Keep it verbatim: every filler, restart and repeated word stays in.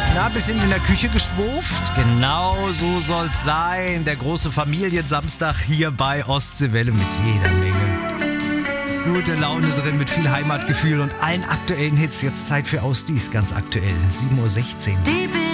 Na, bisschen in der Küche geschwurft? Genau so soll's sein. Der große Familiensamstag hier bei Ostseewelle mit jeder Menge gute Laune drin, mit viel Heimatgefühl und allen aktuellen Hits. Jetzt Zeit für Aus Dies, ganz aktuell, sieben Uhr sechzehn.